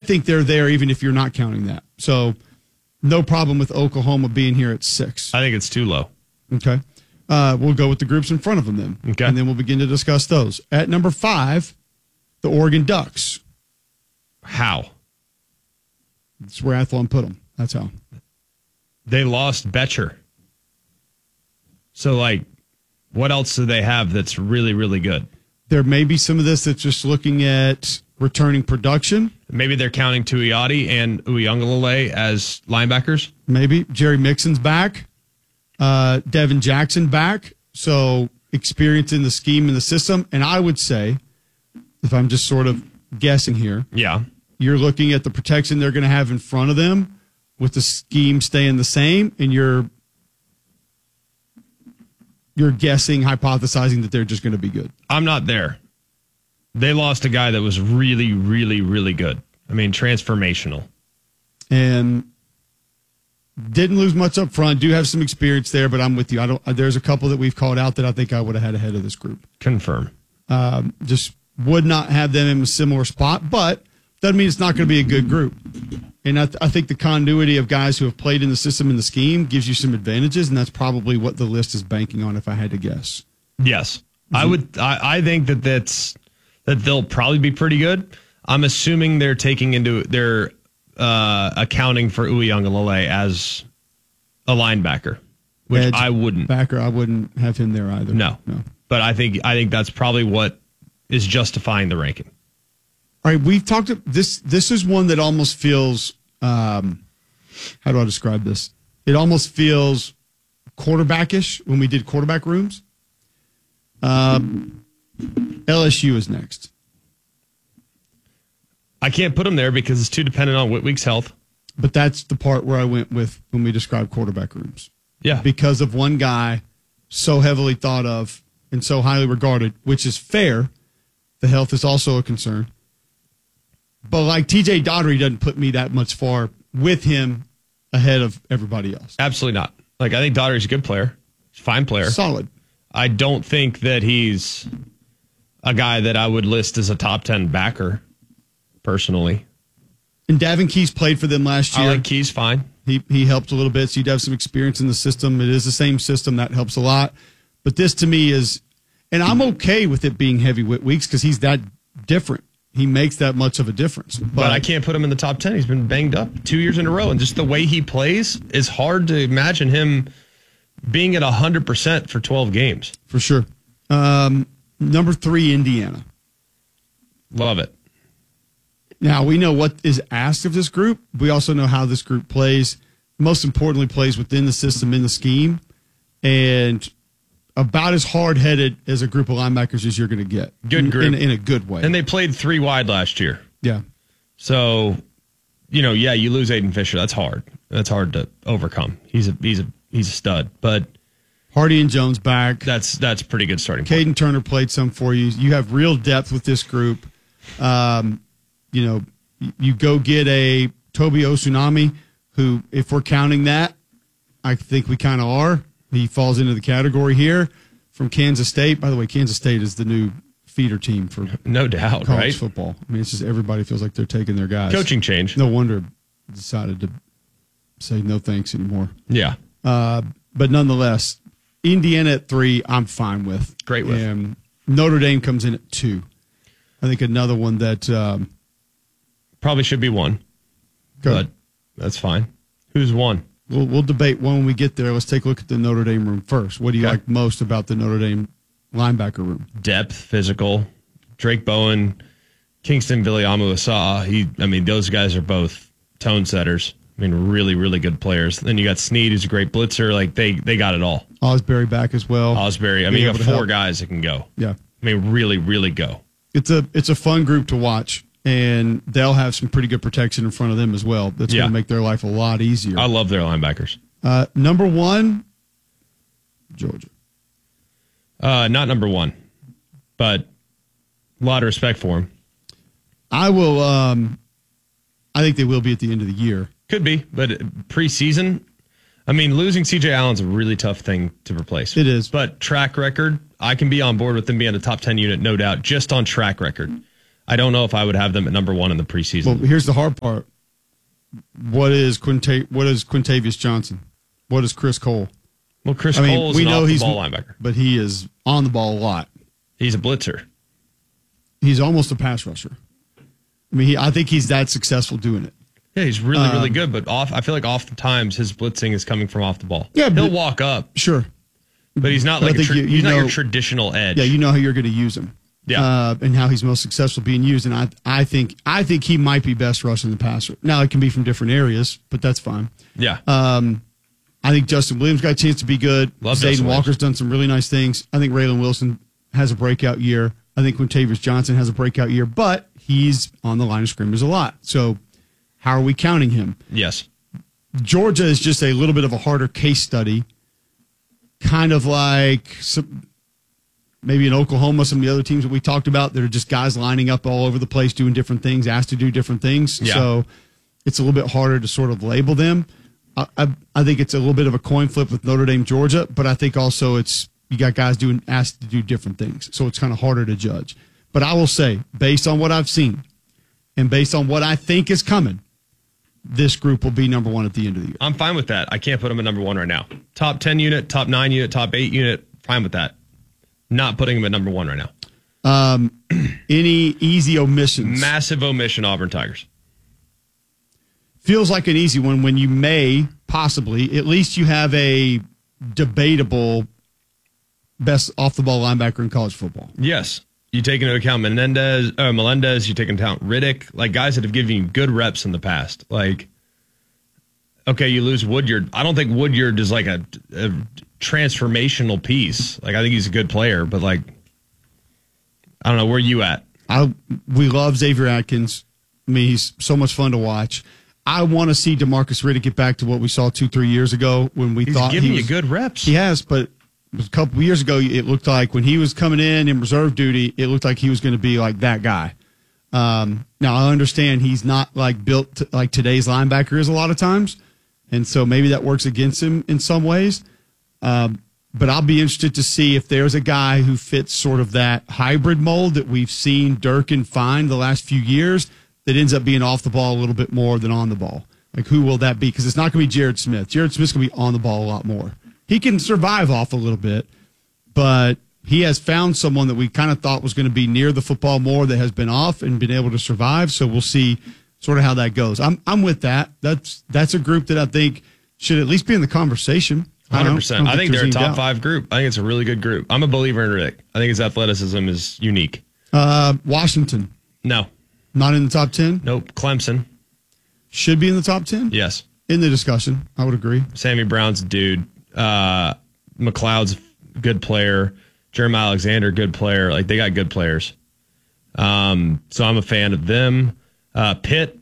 think they're there even if you're not counting that. So no problem with Oklahoma being here at 6. I think it's too low. Okay. We'll go with the groups in front of them then. Okay. And then we'll begin to discuss those. At number 5, the Oregon Ducks. How? That's where Athlon put them. That's how. They lost Betcher. So, like, what else do they have that's really, really good? There may be some of this that's just looking at returning production. Maybe they're counting Tuioti and Uiagalelei as linebackers. Maybe. Jerry Mixon's back. Devin Jackson back. So experience in the scheme and the system. And I would say, if I'm just sort of guessing here, Yeah. you're looking at the protection they're going to have in front of them with the scheme staying the same, and you're guessing, hypothesizing that they're just going to be good. I'm not there. They lost a guy that was really, really, really good. I mean, transformational. And didn't lose much up front. Do have some experience there, but I'm with you. There's a couple that we've called out that I think I would have had ahead of this group. Confirm. Just would not have them in a similar spot, but doesn't mean it's not going to be a good group. And I think the continuity of guys who have played in the system and the scheme gives you some advantages, and that's probably what the list is banking on if I had to guess. Yes. I think that they'll probably be pretty good. I'm assuming they're taking into their accounting for Uiagalelei as a linebacker, which Edge, I wouldn't. Backer, I wouldn't have him there either. No. But I think that's probably what is justifying the ranking. All right, we've talked this is one that almost feels how do I describe this? It almost feels quarterbackish when we did quarterback rooms. LSU is next. I can't put them there because it's too dependent on Whitweek's health. But that's the part where I went with when we described quarterback rooms. Yeah. Because of one guy so heavily thought of and so highly regarded, which is fair. The health is also a concern. But like TJ Daugherty doesn't put me that much far with him ahead of everybody else. Absolutely not. Like, I think Daugherty's a good player. Fine player. Solid. I don't think that he's a guy that I would list as a top 10 backer, personally. And Davin Keys played for them last year. I like Keys fine. He helped a little bit, so you'd have some experience in the system. It is the same system. That helps a lot. But this to me is, and I'm okay with it being heavyweight weeks because he's that different. He makes that much of a difference. But I can't put him in the top 10. He's been banged up 2 years in a row. And just the way he plays is hard to imagine him being at 100% for 12 games. For sure. Number 3, Indiana. Love it. Now, we know what is asked of this group. We also know how this group plays. Most importantly, plays within the system, in the scheme. And about as hard-headed as a group of linebackers as you're going to get. Good group. In a good way. And they played 3 wide last year. Yeah. So, you lose Aiden Fisher. That's hard. That's hard to overcome. He's a stud. But Hardy and Jones back. That's pretty good starting point. Caden Turner played some for you. You have real depth with this group. You go get a Tobi Osunami, who, if we're counting that, I think we kind of are. He falls into the category here from Kansas State. By the way, Kansas State is the new feeder team for no doubt, college right? football. I mean, it's just everybody feels like they're taking their guys. Coaching change. No wonder decided to say no thanks anymore. Yeah. But nonetheless, Indiana at 3, I'm fine with. Great with. And Notre Dame comes in at 2. I think another one that probably should be 1. But that's fine. Who's 1? We'll debate one when we get there. Let's take a look at the Notre Dame room first. What do you like most about the Notre Dame linebacker room? Depth, physical. Drake Bowen, Kingston Viliamu-Asa'a. Those guys are both tone setters. Really, really good players. Then you got Snead, who's a great blitzer. Like, they got it all. Osbury back as well. Osbury. You got 4 guys that can go. Yeah. Really, really go. It's a fun group to watch. And they'll have some pretty good protection in front of them as well. That's going to make their life a lot easier. I love their linebackers. Number 1, Georgia. Not number 1, but a lot of respect for them. I will. I think they will be at the end of the year. Could be, but preseason, losing C.J. Allen's a really tough thing to replace. It is. But track record, I can be on board with them being a top 10 unit, no doubt, just on track record. I don't know if I would have them at number one in the preseason. Well, here's the hard part. What is Quintavious Johnson? What is Chris Cole? Well, Chris Cole is an off-the-ball linebacker. But he is on the ball a lot. He's a blitzer. He's almost a pass rusher. I mean, I think he's that successful doing it. Yeah, he's really good, but I feel like oftentimes his blitzing is coming from off the ball. Yeah, he'll walk up. Sure. But he's not like he's not your traditional edge. Yeah, you know how you're going to use him. Yeah. And how he's most successful being used. And I think he might be best rushing the passer. Now, it can be from different areas, but that's fine. Yeah. I think Justin Williams got a chance to be good. Zayden Walker's done some really nice things. I think Raylan Wilson has a breakout year. I think Quintavious Johnson has a breakout year, but he's on the line of scrimmage a lot. So how are we counting him? Yes. Georgia is just a little bit of a harder case study, kind of like maybe in Oklahoma, some of the other teams that we talked about that are just guys lining up all over the place doing different things, asked to do different things. Yeah. So it's a little bit harder to sort of label them. I think it's a little bit of a coin flip with Notre Dame, Georgia, but I think also you got guys asked to do different things, so it's kind of harder to judge. But I will say, based on what I've seen and based on what I think is coming, this group will be number one at the end of the year. I'm fine with that. I can't put them at number one right now. Top 10 unit, top 9 unit, top 8 unit, fine with that. Not putting them at number one right now. Any easy omissions? Massive omission, Auburn Tigers. Feels like an easy one when you may possibly, at least you have a debatable best off-the-ball linebacker in college football. Yes. You take into account Melendez, you take into account Riddick, like guys that have given you good reps in the past. Like, okay, you lose Woodyard. I don't think Woodyard is like a transformational piece. Like, I think he's a good player, but like, I don't know. Where are you at? We love Xavier Atkins. I mean, he's so much fun to watch. I want to see DeMarcus Riddick get back to what we saw 2-3 years ago when we thought giving you good reps. He has, but a couple of years ago, it looked like when he was coming in reserve duty, it looked like he was going to be like that guy. Now, I understand he's not like built like today's linebacker is a lot of times, and so maybe that works against him in some ways. But I'll be interested to see if there's a guy who fits sort of that hybrid mold that we've seen Durkin find the last few years that ends up being off the ball a little bit more than on the ball. Like, who will that be? Because it's not going to be Jared Smith. Jared Smith's going to be on the ball a lot more. He can survive off a little bit, but he has found someone that we kind of thought was going to be near the football more that has been off and been able to survive. So we'll see sort of how that goes. I'm with that. That's a group that I think should at least be in the conversation. 100%. I think they're a top 5 group. I think it's a really good group. I'm a believer in Riddick. I think his athleticism is unique. Washington. No. Not in the top 10? Nope. Clemson. Should be in the top 10? Yes. In the discussion. I would agree. Sammy Brown's a dude. McLeod's a good player. Jeremiah Alexander, good player. Like, they got good players. So I'm a fan of them. Pitt.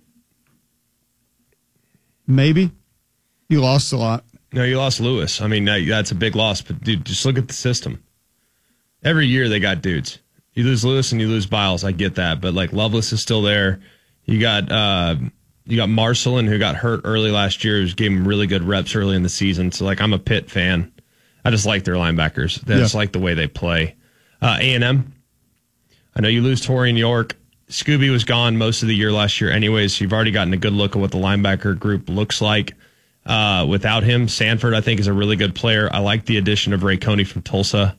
Maybe. You lost a lot. No, you lost Lewis. I mean, that's a big loss. But, dude, just look at the system. Every year they got dudes. You lose Lewis and you lose Biles. I get that. But, like, Lovelace is still there. You got Marcelin, who got hurt early last year, who gave him really good reps early in the season. So, like, I'm a Pitt fan. I just like their linebackers. I just like the way they play. A&M. I know you lose Torian York. Scooby was gone most of the year last year anyways, so you've already gotten a good look at what the linebacker group looks like without him. Sanford, I think, is a really good player. I like the addition of Ray Coney from Tulsa.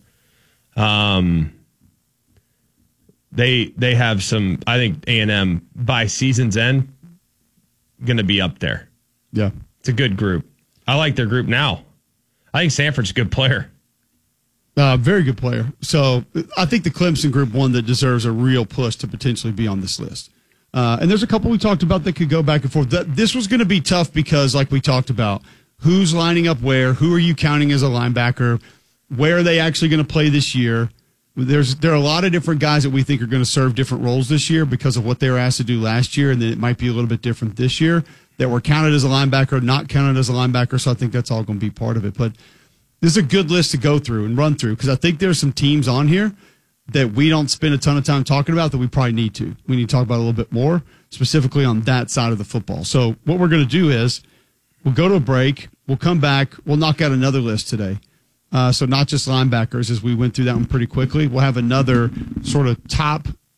They have some, I think A&M, by season's end, going to be up there. Yeah. It's a good group. I like their group now. I think Sanford's a good player. Very good player. So I think the Clemson group, one that deserves a real push to potentially be on this list. And there's a couple we talked about that could go back and forth. This was going to be tough because, like we talked about, who's lining up where? Who are you counting as a linebacker? Where are they actually going to play this year? There are a lot of different guys that we think are going to serve different roles this year because of what they were asked to do last year, and then it might be a little bit different this year, that were counted as a linebacker, not counted as a linebacker, so I think that's all going to be part of it. But this is a good list to go through and run through because I think there's some teams on here that we don't spend a ton of time talking about that we probably need to. We need to talk about a little bit more, specifically on that side of the football. So what we're going to do is we'll go to a break. We'll come back. We'll knock out another list today. So not just linebackers, as we went through that one pretty quickly. We'll have another sort of top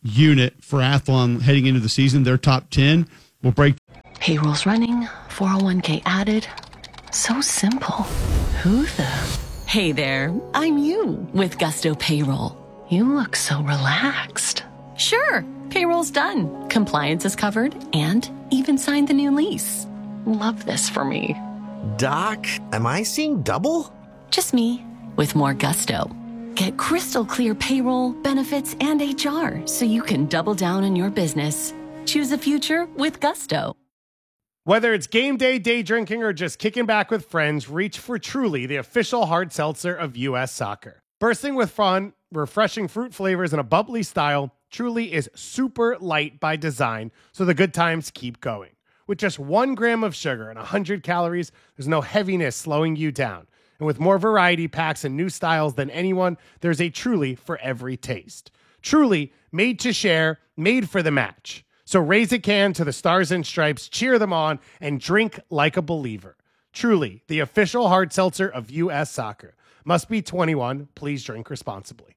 unit for Athlon heading into the season. Their top 10 will break. Payroll's running, 401k added. So simple. Who the? Hey there, I'm you with Gusto Payroll. You look so relaxed. Sure, payroll's done. Compliance is covered and even signed the new lease. Love this for me. Doc, am I seeing double? Just me with more gusto. Get crystal clear payroll, benefits, and HR so you can double down on your business. Choose a future with Gusto. Whether it's game day, day drinking, or just kicking back with friends, reach for Truly, the official hard seltzer of U.S. Soccer. Bursting with fun, refreshing fruit flavors, and a bubbly style, Truly is super light by design, so the good times keep going. With just 1 gram of sugar and 100 calories, there's no heaviness slowing you down. And with more variety packs and new styles than anyone, there's a Truly for every taste. Truly, made to share, made for the match. So raise a can to the Stars and Stripes, cheer them on, and drink like a believer. Truly, the official hard seltzer of U.S. Soccer. Must be 21. Please drink responsibly.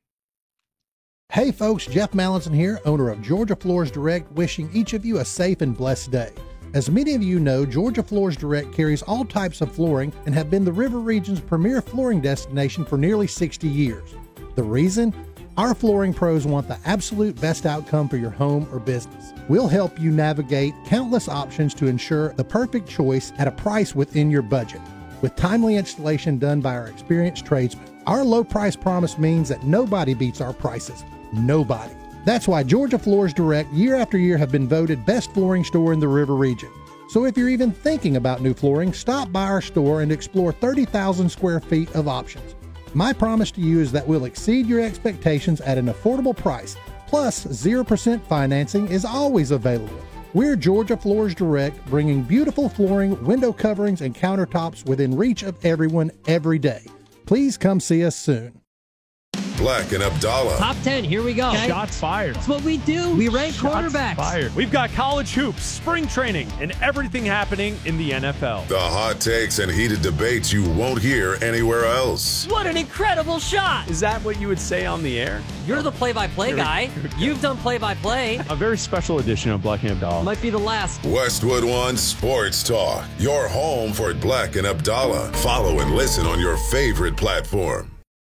Hey folks, Jeff Mallinson here, owner of Georgia Floors Direct, wishing each of you a safe and blessed day. As many of you know, Georgia Floors Direct carries all types of flooring and have been the River Region's premier flooring destination for nearly 60 years. The reason? Our flooring pros want the absolute best outcome for your home or business. We'll help you navigate countless options to ensure the perfect choice at a price within your budget. With timely installation done by our experienced tradesmen, our low price promise means that nobody beats our prices. Nobody. That's why Georgia Floors Direct year after year have been voted best flooring store in the River Region. So if you're even thinking about new flooring, stop by our store and explore 30,000 square feet of options. My promise to you is that we'll exceed your expectations at an affordable price, plus 0% financing is always available. We're Georgia Floors Direct, bringing beautiful flooring, window coverings, and countertops within reach of everyone every day. Please come see us soon. Black and Abdallah. Top 10, here we go. Okay. Shots fired. That's what we do. We rank quarterbacks. Fired. We've got college hoops, spring training, and everything happening in the NFL. The hot takes and heated debates you won't hear anywhere else. What an incredible shot. Is that what you would say on the air? You're the play-by-play guy. You've done play-by-play. A very special edition of Black and Abdallah. Might be the last. Westwood One Sports Talk. Your home for Black and Abdallah. Follow and listen on your favorite platform.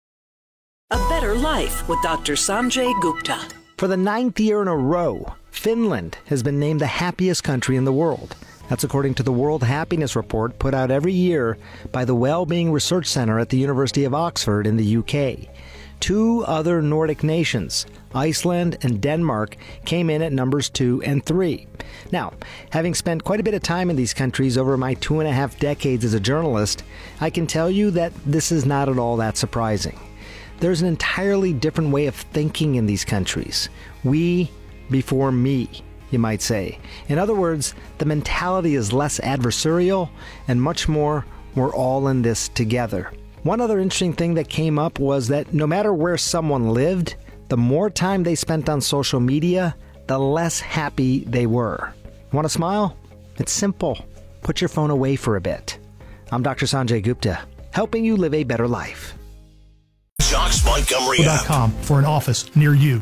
A better life with Dr. Sanjay Gupta. For the 9th year in a row, Finland has been named the happiest country in the world. That's according to the World Happiness Report put out every year by the Wellbeing Research Centre at the University of Oxford in the UK. 2 other Nordic nations, Iceland and Denmark, came in at numbers 2 and 3. Now, having spent quite a bit of time in these countries over my 2.5 decades as a journalist, I can tell you that this is not at all that surprising. There's an entirely different way of thinking in these countries. We before me, you might say. In other words, the mentality is less adversarial and much more, we're all in this together. One other interesting thing that came up was that no matter where someone lived, the more time they spent on social media, the less happy they were. Want to smile? It's simple. Put your phone away for a bit. I'm Dr. Sanjay Gupta, helping you live a better life. Jocks Montgomery .com for an office near you.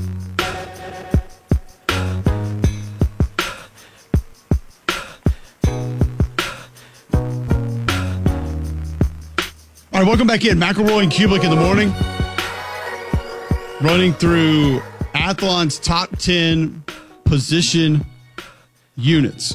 All right, welcome back in. McElroy and Kublik in the morning. Running through Athlon's top 10 position units.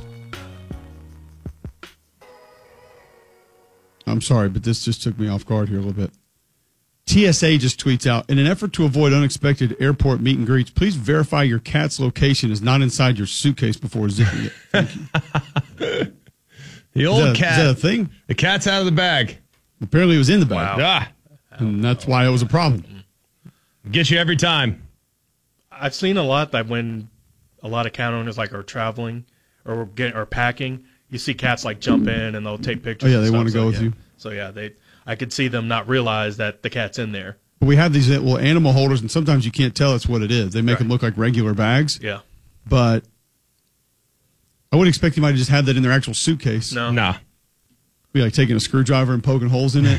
I'm sorry, but this just took me off guard here a little bit. TSA just tweets out, in an effort to avoid unexpected airport meet and greets, please verify your cat's location is not inside your suitcase before zipping it. Thank you. The old cat. Is that a thing? The cat's out of the bag. Apparently it was in the bag. Wow. Yeah. And that's why it was a problem. Gets you every time. I've seen a lot that when a lot of cat owners are traveling or packing, you see cats jump in and they'll take pictures. Oh, yeah, they want to go with you. So, yeah, I could see them not realize that the cat's in there. We have these little animal holders, and sometimes you can't tell it's what it is. They make them look like regular bags. Yeah. But I wouldn't expect you might just have that in their actual suitcase. No. Nah. Be like taking a screwdriver and poking holes in it.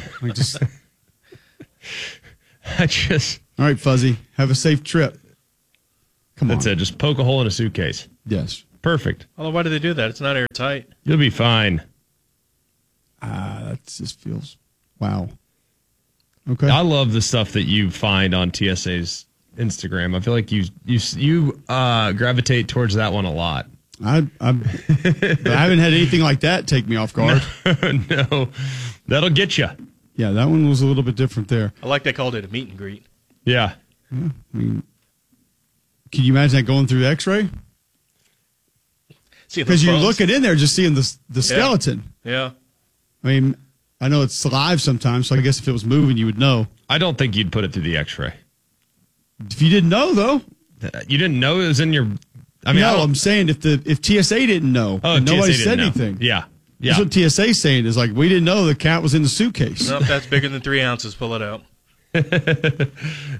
All right, Fuzzy, have a safe trip. Come on. That's it. Just poke a hole in a suitcase. Yes. Perfect. Although, why do they do that? It's not airtight. You'll be fine. That just feels, wow. Okay. I love the stuff that you find on TSA's Instagram. I feel like you gravitate towards that one a lot. I haven't had anything like that take me off guard. No, that'll get you. Yeah, that one was a little bit different there. I like they called it a meet and greet. Yeah. I mean, can you imagine that going through X-ray? Because you're looking in there just seeing the skeleton. Yeah. I mean, I know it's live sometimes, so I guess if it was moving, you would know. I don't think you'd put it through the X-ray. If you didn't know, though. You didn't know it was in your... I'm saying if TSA didn't know, and nobody said anything. Yeah. That's what TSA's saying is like, we didn't know the cat was in the suitcase. No, if that's bigger than 3 ounces, pull it out. That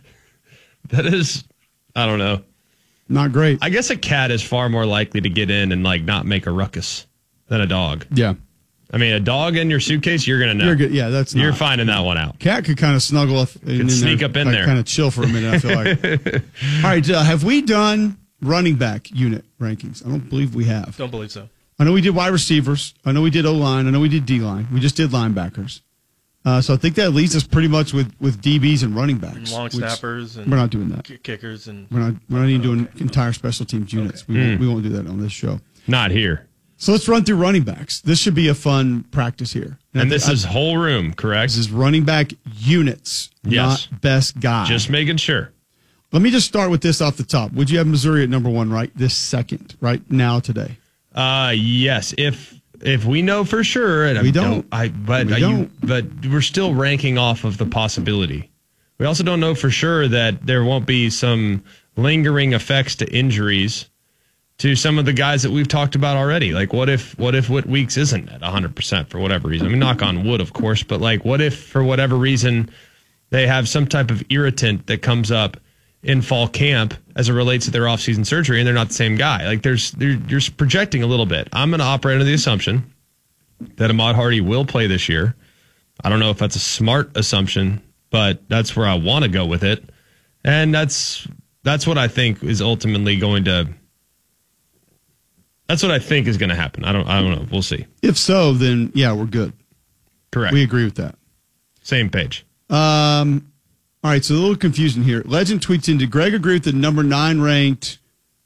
is, I don't know. Not great. I guess a cat is far more likely to get in and like not make a ruckus than a dog. Yeah. I mean, a dog in your suitcase, you're going to know. You're good. Yeah, You're finding that one out. Cat could kind of snuggle up and sneak up in there. Kind of chill for a minute, I feel like. All right, have we done running back unit rankings? I don't believe we have. Don't believe so. I know we did wide receivers. I know we did O-line. I know we did D-line. We just did linebackers. So I think that leaves us pretty much with DBs and running backs. Long snappers. And we're not doing that. Kickers. And We're not even doing entire special teams units. Okay. We won't do that on this show. Not here. So let's run through running backs. This should be a fun practice here. And this is whole room, correct? This is running back units, yes. Not best guy. Just making sure. Let me just start with this off the top. Would you have Missouri at number 1 right this second, right now, today? Yes. If we know for sure, and we don't. But we're still ranking off of the possibility. We also don't know for sure that there won't be some lingering effects to injuries to some of the guys that we've talked about already. Like, what if Whit Weeks isn't at 100% for whatever reason? I mean, knock on wood, of course, but like, what if for whatever reason they have some type of irritant that comes up in fall camp as it relates to their offseason surgery and they're not the same guy? Like, you're projecting a little bit. I'm going to operate under the assumption that Ahmad Hardy will play this year. I don't know if that's a smart assumption, but that's where I want to go with it. And that's what I think is ultimately going to... That's what I think is going to happen. I don't know. We'll see. If so, then yeah, we're good. Correct. We agree with that. Same page. All right, so a little confusion here. Legend tweets in, did Greg agree with the number 9 ranked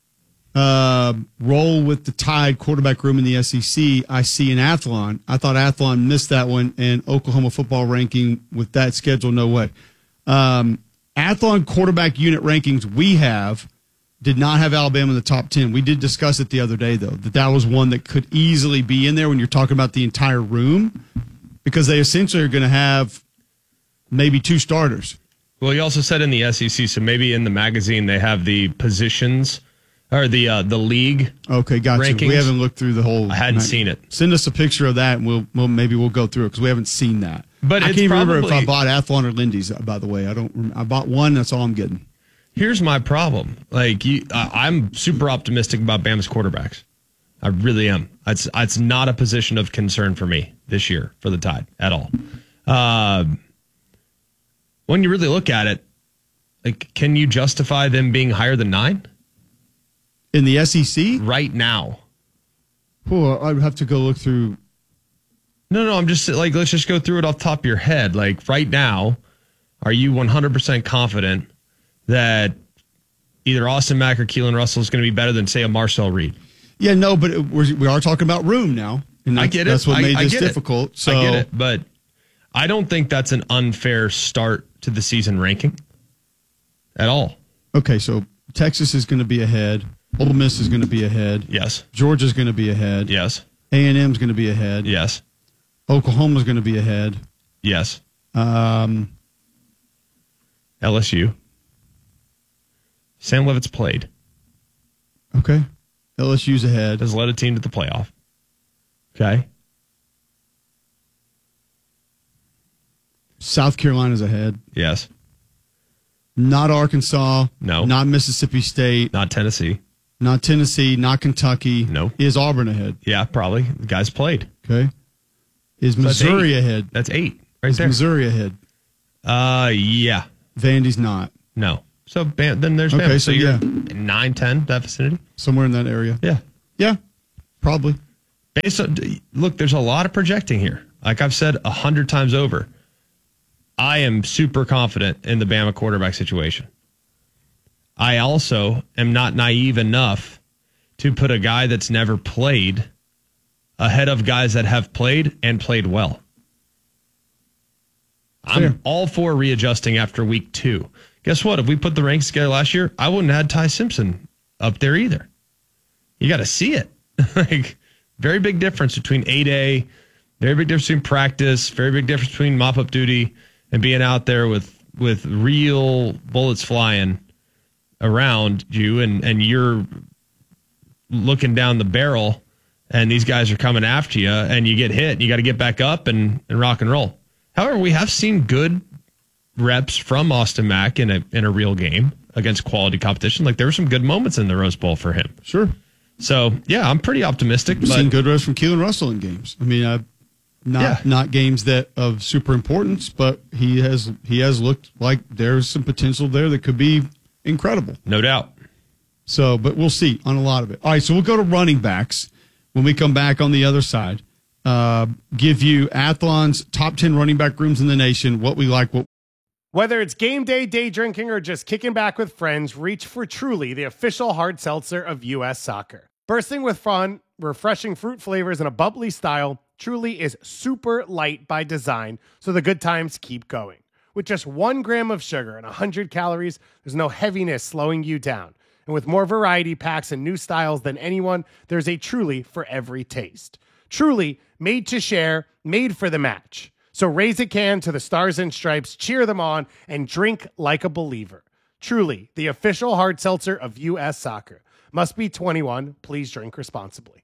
roll with the Tide quarterback room in the SEC? I see in Athlon. I thought Athlon missed that one, and Oklahoma football ranking with that schedule, no way. Athlon quarterback unit rankings we have did not have Alabama in the top 10. We did discuss it the other day, though, that was one that could easily be in there when you're talking about the entire room, because they essentially are going to have maybe 2 starters. Well, you also said in the SEC, so maybe in the magazine they have the positions or the league. Okay, gotcha. Rankings. We haven't looked through the whole. I hadn't seen it. Send us a picture of that, and we'll go through it because we haven't seen that. But I can't even remember if I bought Athlon or Lindy's. By the way, I bought one. That's all I'm getting. Here's my problem. Like, I'm super optimistic about Bama's quarterbacks. I really am. It's not a position of concern for me this year for the Tide at all. When you really look at it, like, can you justify them being higher than 9 in the SEC right now? Well, I would have to go look through. No. I'm just like, let's just go through it off the top of your head. Like, right now, are you 100% confident that either Austin Mack or Keelan Russell is going to be better than, say, a Marcel Reed? Yeah, no, but we are talking about room now. And I get it. That's what made this difficult. So I get it, but I don't think that's an unfair start to the season ranking at all. Okay, so Texas is going to be ahead. Ole Miss is going to be ahead. Yes. Georgia's going to be ahead. Yes. A&M's going to be ahead. Yes. Oklahoma's going to be ahead. Yes. LSU. Sam Levitt's played. Okay. LSU's ahead. Has led a team to the playoff. Okay. South Carolina's ahead. Yes. Not Arkansas. No. Not Mississippi State. Not Tennessee. Not Tennessee. Not Kentucky. No. Is Auburn ahead? Yeah, probably. The guys played. Okay. Is Missouri ahead? That's 8. Right is there. Missouri ahead? Yeah. Vandy's not. No. So then there's Bama. Okay, So so you're yeah. 9-10, that vicinity? Somewhere in that area. Yeah. Yeah, probably. Look, there's a lot of projecting here. Like I've said 100 times over, I am super confident in the Bama quarterback situation. I also am not naive enough to put a guy that's never played ahead of guys that have played and played well. I'm all for readjusting after week 2. Guess what? If we put the ranks together last year, I wouldn't have had Ty Simpson up there either. You got to see it. Like, very big difference between 8A, very big difference between practice, very big difference between mop-up duty and being out there with real bullets flying around you, and you're looking down the barrel and these guys are coming after you and you get hit and you got to get back up and rock and roll. However, we have seen good reps from Austin Mack in a real game against quality competition. Like, there were some good moments in the Rose Bowl for him. Sure. So, yeah, I'm pretty optimistic. We've seen good reps from Keelan Russell in games. I mean, not games that of super importance, but he has looked like there's some potential there that could be incredible. No doubt. So, but we'll see on a lot of it. All right, so we'll go to running backs when we come back on the other side. Give you Athlon's top 10 running back rooms in the nation, what we like, Whether it's game day drinking, or just kicking back with friends, reach for Truly, the official hard seltzer of U.S. Soccer. Bursting with fun, refreshing fruit flavors, and a bubbly style, Truly is super light by design, so the good times keep going. With just 1 gram of sugar and 100 calories, there's no heaviness slowing you down. And with more variety packs and new styles than anyone, there's a Truly for every taste. Truly, made to share, made for the match. So raise a can to the Stars and Stripes, cheer them on, and drink like a believer. Truly, the official hard seltzer of U.S. Soccer. Must be 21. Please drink responsibly.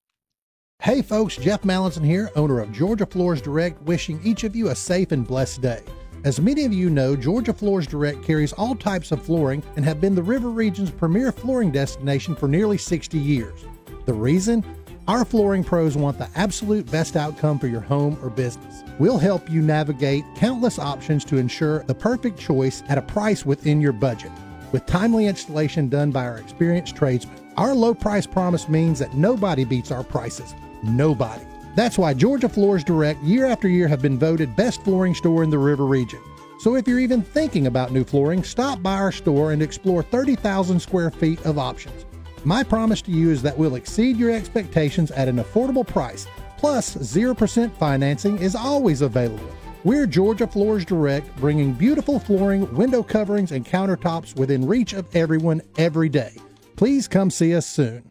Hey folks, Jeff Mallinson here, owner of Georgia Floors Direct, wishing each of you a safe and blessed day. As many of you know, Georgia Floors Direct carries all types of flooring and have been the River Region's premier flooring destination for nearly 60 years. The reason? Our flooring pros want the absolute best outcome for your home or business. We'll help you navigate countless options to ensure the perfect choice at a price within your budget. With timely installation done by our experienced tradesmen, our low price promise means that nobody beats our prices. Nobody. That's why Georgia Floors Direct year after year have been voted best flooring store in the River Region. So if you're even thinking about new flooring, stop by our store and explore 30,000 square feet of options. My promise to you is that we'll exceed your expectations at an affordable price, plus 0% financing is always available. We're Georgia Floors Direct, bringing beautiful flooring, window coverings, and countertops within reach of everyone every day. Please come see us soon.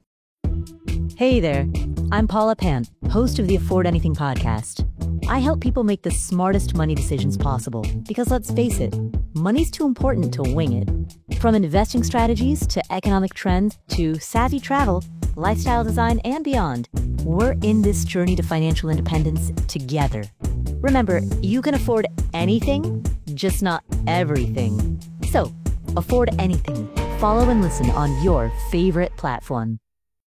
Hey there, I'm Paula Pan, host of the Afford Anything podcast. I help people make the smartest money decisions possible because, let's face it, money's too important to wing it. From investing strategies to economic trends to savvy travel, lifestyle design, and beyond, we're in this journey to financial independence together. Remember, you can afford anything, just not everything. So, afford anything. Follow and listen on your favorite platform.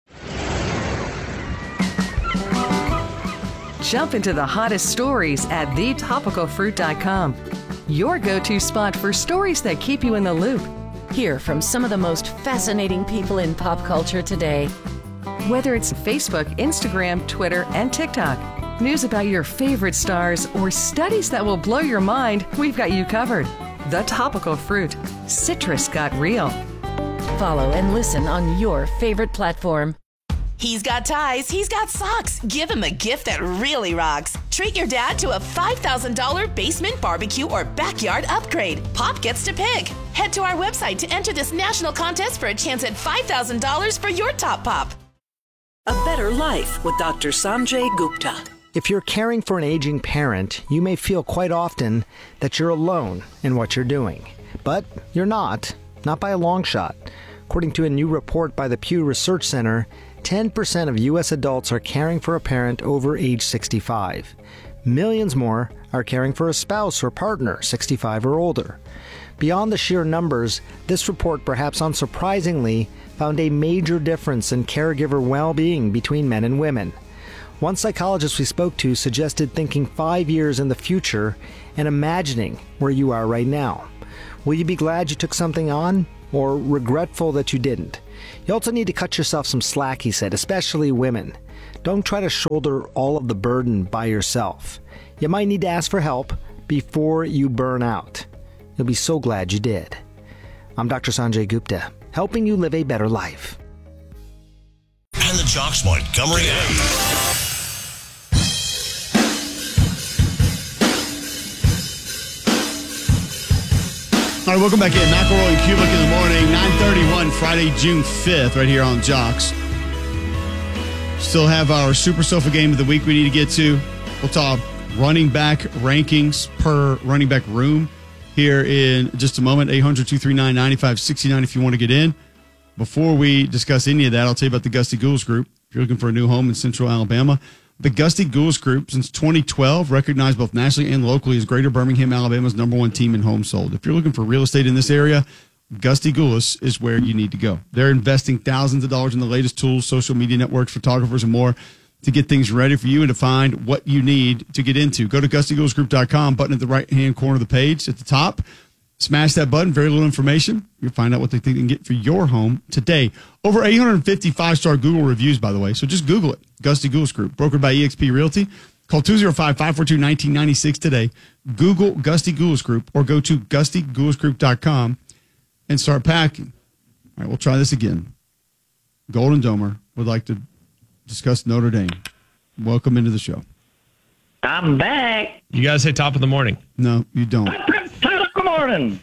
Jump into the hottest stories at thetopicalfruit.com. Your go-to spot for stories that keep you in the loop. Hear from some of the most fascinating people in pop culture today. Whether it's Facebook, Instagram, Twitter, and TikTok, news about your favorite stars, or studies that will blow your mind, we've got you covered. The Topical Fruit. Citrus got real. Follow and listen on your favorite platform. He's got ties, he's got socks. Give him a gift that really rocks. Treat your dad to a $5,000 basement barbecue or backyard upgrade. Pop gets to pick. Head to our website to enter this national contest for a chance at $5,000 for your top pop. A Better Life with Dr. Sanjay Gupta. If you're caring for an aging parent, you may feel quite often that you're alone in what you're doing. But you're not by a long shot. According to a new report by the Pew Research Center, 10% of U.S. adults are caring for a parent over age 65. Millions more are caring for a spouse or partner 65 or older. Beyond the sheer numbers, this report, perhaps unsurprisingly, found a major difference in caregiver well-being between men and women. One psychologist we spoke to suggested thinking 5 years in the future and imagining where you are right now. Will you be glad you took something on, or regretful that you didn't? You also need to cut yourself some slack, he said, especially women. Don't try to shoulder all of the burden by yourself. You might need to ask for help before you burn out. You'll be so glad you did. I'm Dr. Sanjay Gupta, helping you live a better life. And the Jocks Montgomery All right, welcome back in. McElroy and Kubik in the morning, 9:31, Friday, June 5th, right here on Jocks. Still have our Super Sofa game of the week we need to get to. We'll talk running back rankings per running back room here in just a moment. 800-239-9569 if you want to get in. Before we discuss any of that, I'll tell you about the Gusty Ghouls Group. If you're looking for a new home in Central Alabama, the Gusty Ghouls Group, since 2012, recognized both nationally and locally as Greater Birmingham, Alabama's #1 team in homes sold. If you're looking for real estate in this area, Gusty Ghouls is where you need to go. They're investing thousands of dollars in the latest tools, social media networks, photographers, and more to get things ready for you and to find what you need to get into. Go to GustyGhoulsGroup.com, button at the right-hand corner of the page at the top. Smash that button, very little information. You'll find out what they think they can get for your home today. Over 850 five-star Google reviews, by the way, so just Google it. Gusty Ghouls Group, brokered by eXp Realty. Call 205-542-1996 today. Google Gusty Ghouls Group or go to GustyGhoulsGroup.com and start packing. All right, we'll try this again. Golden Domer would like to discuss Notre Dame. Welcome into the show. I'm back. You guys say top of the morning. No, you don't. Good morning.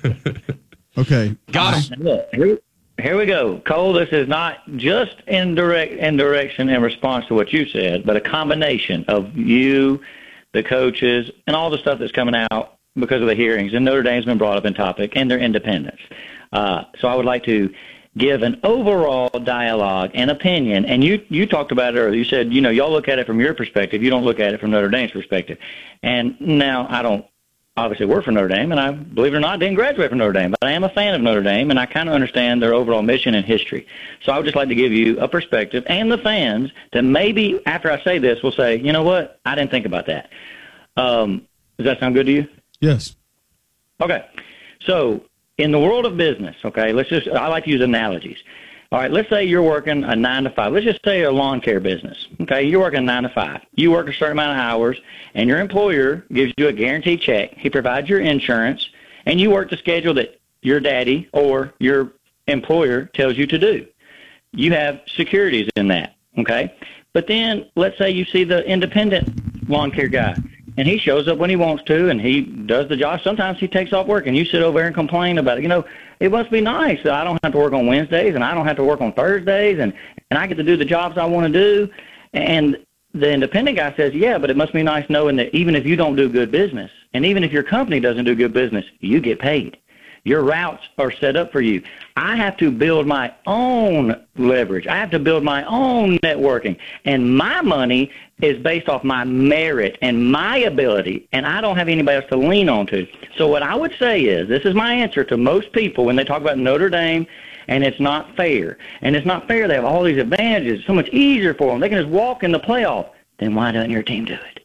Okay. Gosh. Look, here we go. Cole, this is not just in direction in response to what you said, but a combination of you, the coaches, and all the stuff that's coming out because of the hearings. And Notre Dame's been brought up in topic and their independence. So I would like to give an overall dialogue and opinion. And you talked about it earlier. You said, y'all look at it from your perspective. You don't look at it from Notre Dame's perspective. And now I don't obviously work for Notre Dame, and I, believe it or not, didn't graduate from Notre Dame. But I am a fan of Notre Dame, and I kind of understand their overall mission and history. So I would just like to give you a perspective and the fans to maybe, after I say this, will say, you know what, I didn't think about that. Does that sound good to you? Yes. Okay. So in the world of business, okay, I like to use analogies. All right, let's say you're working a 9 to 5. Let's just say a lawn care business. Okay, you're working 9 to 5. You work a certain amount of hours, and your employer gives you a guaranteed check. He provides your insurance, and you work the schedule that your daddy or your employer tells you to do. You have securities in that, okay? But then let's say you see the independent lawn care guy, and he shows up when he wants to, and he does the job. Sometimes he takes off work, and you sit over there and complain about it. It must be nice that I don't have to work on Wednesdays, and I don't have to work on Thursdays, and I get to do the jobs I want to do. And the independent guy says, yeah, but it must be nice knowing that even if you don't do good business, and even if your company doesn't do good business, you get paid. Your routes are set up for you. I have to build my own leverage. I have to build my own networking. And my money is based off my merit and my ability, and I don't have anybody else to lean on to. So what I would say is, this is my answer to most people when they talk about Notre Dame, and it's not fair. And it's not fair. They have all these advantages. It's so much easier for them. They can just walk in the playoff. Then why doesn't your team do it?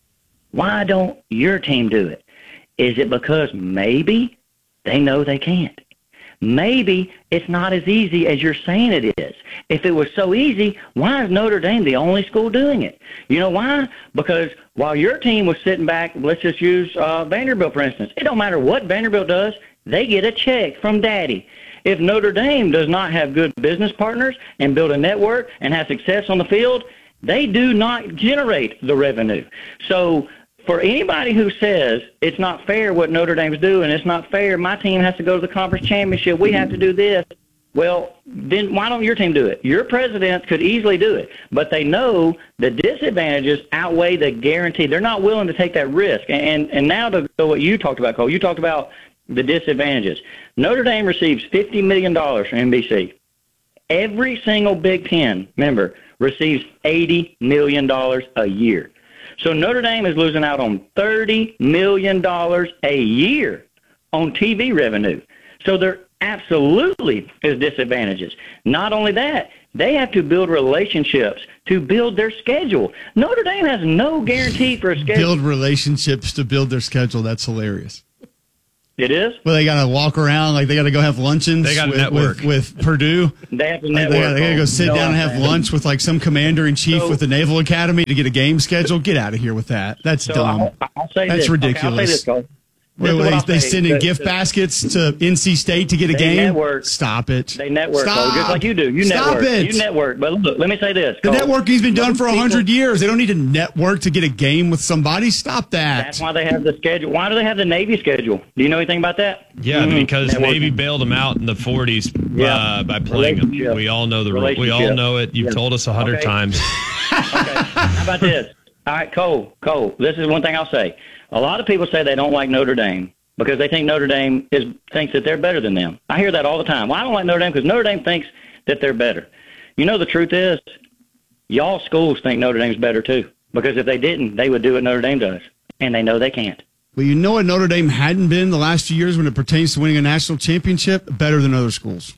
Why don't your team do it? Is it because maybe they know they can't? Maybe it's not as easy as you're saying it is. If it was so easy, why is Notre Dame the only school doing it? You know why? Because while your team was sitting back, let's just use Vanderbilt, for instance. It don't matter what Vanderbilt does. They get a check from Daddy. If Notre Dame does not have good business partners and build a network and have success on the field, they do not generate the revenue. So for anybody who says it's not fair what Notre Dame's doing, it's not fair, my team has to go to the conference championship, we have to do this, well, then why don't your team do it? Your president could easily do it, but they know the disadvantages outweigh the guarantee. They're not willing to take that risk. And now to go what you talked about, Cole, you talked about the disadvantages. Notre Dame receives $50 million from NBC. Every single Big Ten member receives $80 million a year. So Notre Dame is losing out on $30 million a year on TV revenue. So there absolutely is disadvantages. Not only that, they have to build relationships to build their schedule. Notre Dame has no guarantee for a schedule. Build relationships to build their schedule. That's hilarious. It is? Well, they got to walk around, like they got to go have luncheons They gotta network. with Purdue. They have to Like, network. they got to go sit down and have lunch with like some commander-in-chief with the Naval Academy to get a game schedule. Get out of here with that. That's dumb. I'll say That's this. ridiculous. Okay, I'll say this, Cole. They send in gift baskets to NC State to get a game? Network. Stop it. They network, Stop. Cole, just like you do. You Stop network. it. You network. But look, let me say this. The Cole. networking's been done for Most 100 people- years. They don't need to network to get a game with somebody. Stop that. That's why they have the schedule. Why do they have the Navy schedule? Do you know anything about that? Yeah, because Networking. Navy bailed them out in the 40s by playing them. Relationship. We all know the rule. We all Relationship. know it. You've Yeah. told us 100 Okay. times. How about this? All right, Cole, this is one thing I'll say. A lot of people say they don't like Notre Dame because they think Notre Dame thinks that they're better than them. I hear that all the time. Well, I don't like Notre Dame because Notre Dame thinks that they're better. You know, the truth is, y'all schools think Notre Dame's better too, because if they didn't, they would do what Notre Dame does, and they know they can't. Well, you know what Notre Dame hadn't been the last few years when it pertains to winning a national championship? Better than other schools.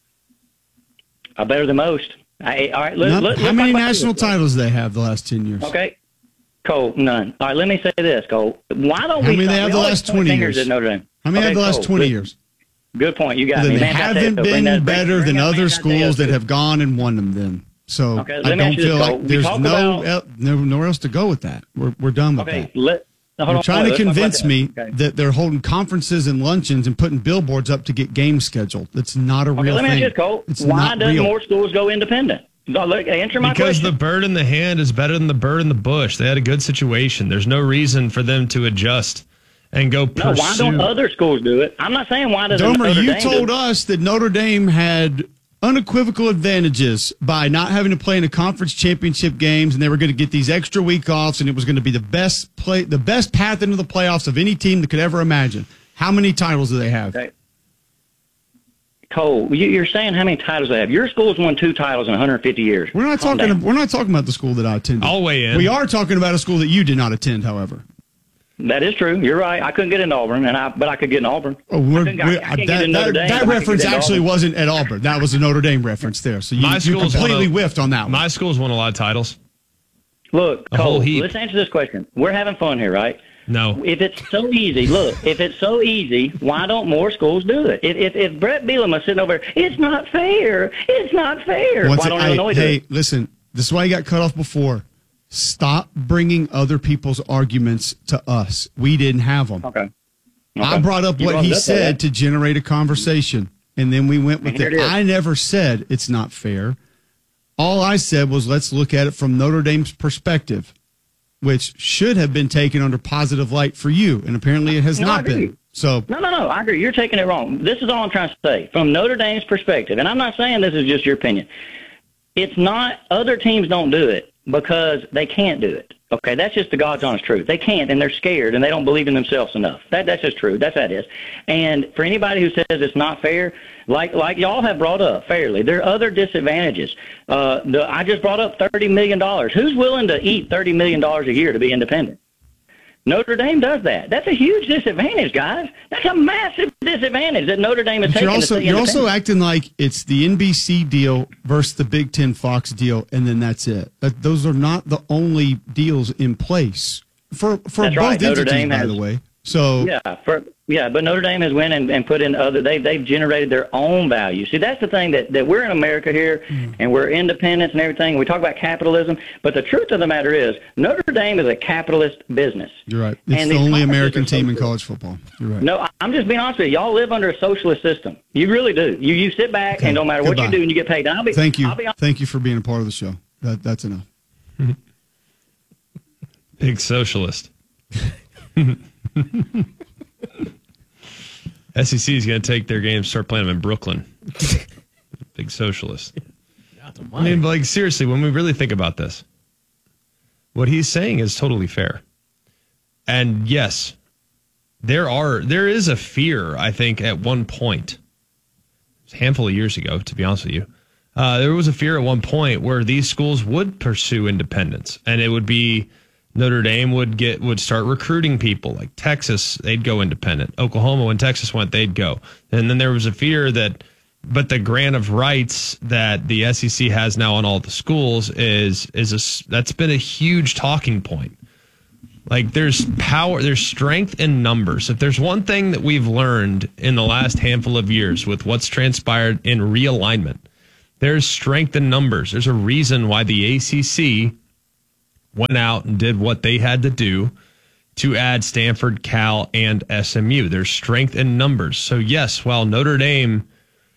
Better than most. All right, How many national titles do they have the last 10 years? Okay. Cole, none. All right, let me say this, Cole. Why don't How we? many they have the last 20 years? At Notre Dame. How many Okay, have the last Cole, 20 years? Good point. You got Then me. they Man, haven't been better than other schools that have gone and won them then. So Okay, I let me don't ask you this, feel Cole. like We there's talk nowhere else to go with that. We're done with Okay, that. You're trying to convince me that they're holding conferences and luncheons and putting billboards up to get games scheduled. That's not a Okay, real let me thing. ask you this, Cole. It's Why not doesn't real. more schools go independent? Look, answer my Because question. the bird in the hand is better than the bird in the bush. They had a good situation. There's no reason for them to adjust and go No, pursue. why don't other schools do it? I'm not saying why doesn't Domer, Notre you Dame told do it. us that Notre Dame had unequivocal advantages by not having to play in the conference championship games, and they were going to get these extra week offs, and it was going to be the best path into the playoffs of any team that could ever imagine. How many titles do they have? Okay. Cole, you're saying how many titles they have. Your school's won 2 titles in 150 years. We're not Calm talking. down. We're not talking about the school that I attended. I'll weigh in. We are talking about a school that you did not attend, however. That is true. You're right. I couldn't get into Auburn, but I could get in Auburn. Oh, I can't get into Notre Dame, but I that could reference get into actually Auburn. wasn't at Auburn. That was a Notre Dame reference there. So you completely whiffed on that one. My school's won a lot of titles. Look, A whole Cole, heap. let's answer this question. We're having fun here, right? No. If it's so easy, why don't more schools do it? If Brett Bielema is sitting over, it's not fair. It's not fair. Why don't Illinois do it? Listen, this is why you got cut off before. Stop bringing other people's arguments to us. We didn't have them. Okay. I brought up You what brought he it up, said right? to generate a conversation, and then we went with And here it. it is. I never said it's not fair. All I said was let's look at it from Notre Dame's perspective, which should have been taken under positive light for you, and apparently it has No, I not agree. been. So No, I agree. You're taking it wrong. This is all I'm trying to say. From Notre Dame's perspective, and I'm not saying this is just your opinion, it's not, other teams don't do it because they can't do it. Okay, that's just the God's honest truth. They can't, and they're scared, and they don't believe in themselves enough. That's just true. That's how it is. And for anybody who says it's not fair, like y'all have brought up fairly, there are other disadvantages. I just brought up $30 million. Who's willing to eat $30 million a year to be independent? Notre Dame does that. That's a huge disadvantage, guys. That's a massive disadvantage that Notre Dame is taking. you're also acting like it's the NBC deal versus the Big Ten Fox deal, and then that's it. Those are not the only deals in place for That's both right. Notre entities, Dame by has- the way. So but Notre Dame has went and put in other. They've generated their own value. See, that's the thing that we're in America here, and we're independents and everything. We talk about capitalism, but the truth of the matter is, Notre Dame is a capitalist business. you're right. It's And the these only colleges American are so team in good. college football. You're right. No, I'm just being honest with you. Y'all live under a socialist system. You really do. You sit back, and no matter what you Goodbye. do, and you get paid. And Thank you. I'll be honest. Thank you for being a part of the show. That's enough. Big socialist. SEC is going to take their games, start playing them in Brooklyn. Big socialist. I mean, like, seriously, when we really think about this, what he's saying is totally fair. And yes, there is a fear, I think, at one point, a handful of years ago, to be honest with you, there was a fear at one point where these schools would pursue independence, and it would be Notre Dame would start recruiting people. Like Texas, they'd go independent. Oklahoma, when Texas went, they'd go. And then there was a fear but the grant of rights that the SEC has now on all the schools that's been a huge talking point. Like, there's power, there's strength in numbers. If there's one thing that we've learned in the last handful of years with what's transpired in realignment, there's strength in numbers. There's a reason why the ACC went out and did what they had to do to add Stanford, Cal, and SMU. There's strength in numbers. So, yes, while Notre Dame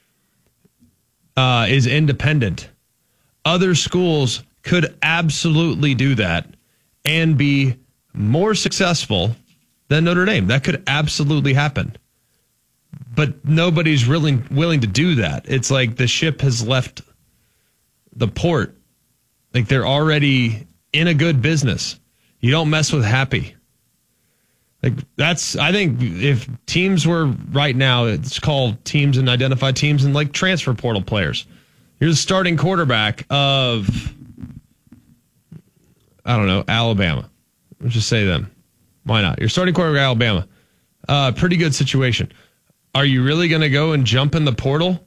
is independent, other schools could absolutely do that and be more successful than Notre Dame. That could absolutely happen. But nobody's really willing to do that. It's like the ship has left the port. Like, they're already in a good business. You don't mess with happy. Like, that's, I think if teams were right now, it's called teams and identified teams and like transfer portal players. You're the starting quarterback of, I don't know, Alabama. Let's just say them. Why not? You're starting quarterback of Alabama. Pretty good situation. Are you really going to go and jump in the portal?